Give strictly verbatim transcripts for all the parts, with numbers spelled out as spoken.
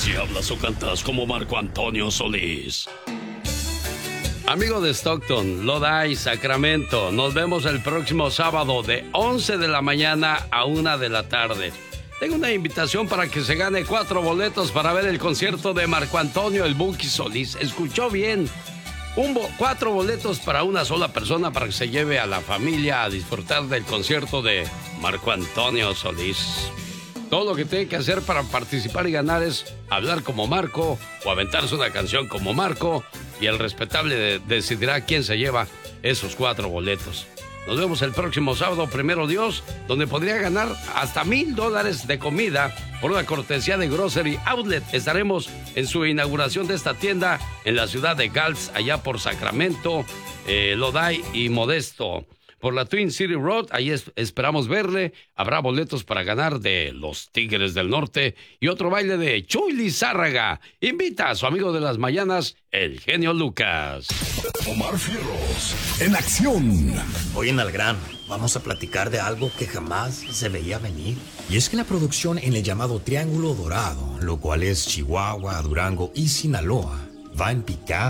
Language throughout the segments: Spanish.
Si hablas o cantas como Marco Antonio Solís. Amigo de Stockton, Lodi, Sacramento, nos vemos el próximo sábado de once de la mañana a una de la tarde. Tengo una invitación para que se gane cuatro boletos para ver el concierto de Marco Antonio el Buki Solís. Escuchó bien. Un bo- cuatro boletos para una sola persona para que se lleve a la familia a disfrutar del concierto de Marco Antonio Solís. Todo lo que tiene que hacer para participar y ganar es hablar como Marco o aventarse una canción como Marco y el respetable de- decidirá quién se lleva esos cuatro boletos. Nos vemos el próximo sábado, primero Dios, donde podría ganar hasta mil dólares de comida por una cortesía de Grocery Outlet. Estaremos en su inauguración de esta tienda en la ciudad de Gals, allá por Sacramento, eh, Lodi y Modesto. Por la Twin City Road, ahí es- esperamos verle. Habrá boletos para ganar de los Tigres del Norte y otro baile de Chuy Lizárraga. Invita a su amigo de las mañanas, el genio Lucas. Omar Fierros, en acción. Hoy en Al Grano vamos a platicar de algo que jamás se veía venir. Y es que la producción en el llamado Triángulo Dorado, lo cual es Chihuahua, Durango y Sinaloa, va en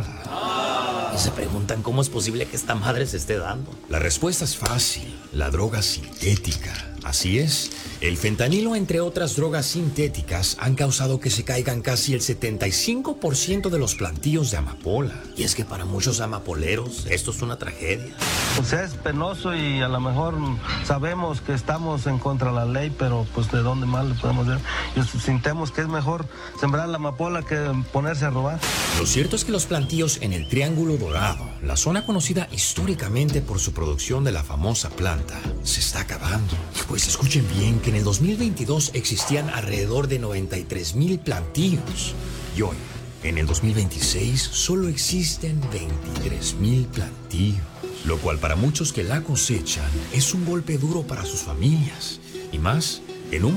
picada. Y se preguntan cómo es posible que esta madre se esté dando. La respuesta es fácil, la droga sintética. Así es, el fentanilo, entre otras drogas sintéticas, han causado que se caigan casi el setenta y cinco por ciento de los plantíos de amapola. Y es que para muchos amapoleros esto es una tragedia. Pues es penoso y a lo mejor sabemos que estamos en contra de la ley, pero pues de dónde más le podemos ver. Y sintemos que es mejor sembrar la amapola que ponerse a robar. Lo cierto es que los plantíos en el Triángulo Dorado, la zona conocida históricamente por su producción de la famosa planta, se está acabando. Pues escuchen bien que en el dos mil veintidós existían alrededor de noventa y tres mil plantíos. Y hoy, en el dos mil veintiséis, solo existen veintitrés mil plantíos. Lo cual para muchos que la cosechan es un golpe duro para sus familias. Y más, en un